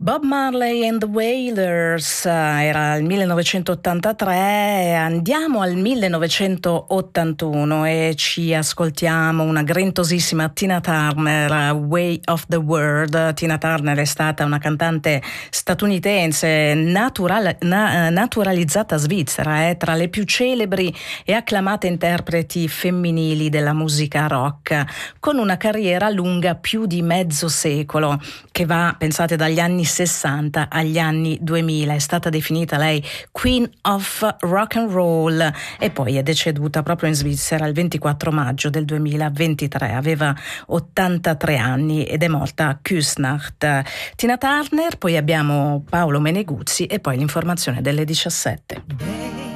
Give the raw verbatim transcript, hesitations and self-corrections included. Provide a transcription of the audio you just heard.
Bob Marley and the Wailers, era il millenovecentottantatré, andiamo al millenovecentottantuno e ci ascoltiamo una grintossissima Tina Turner, Way of the World. Tina Turner è stata una cantante statunitense natural, na, naturalizzata svizzera, eh, tra le più celebri e acclamate interpreti femminili della musica rock, con una carriera lunga più di mezzo secolo, che va, pensate, dagli anni sessanta agli anni duemila. È stata definita lei Queen of Rock and Roll e poi è deceduta proprio in Svizzera il ventiquattro maggio del duemilaventitré. Aveva ottantatré anni ed è morta a Küsnacht. Tina Turner, poi abbiamo Paolo Meneguzzi e poi l'informazione delle diciassette.